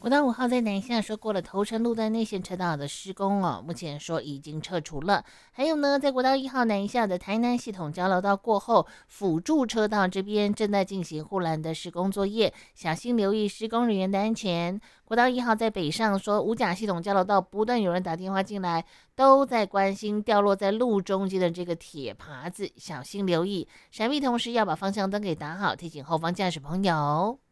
国道5号在南下说过了头城路段内线车道的施工哦，目前说已经撤除了。还有呢，在国道1号南下的台南系统交流道过后，辅助车道这边正在进行护栏的施工作业，小心留意施工人员的安全。国道1号在北上说五甲系统交流道不断有人打电话进来，都在关心掉落在路中间的这个铁耙子，小心留意。闪避同时要把方向灯给打好，提醒后方驾驶朋友。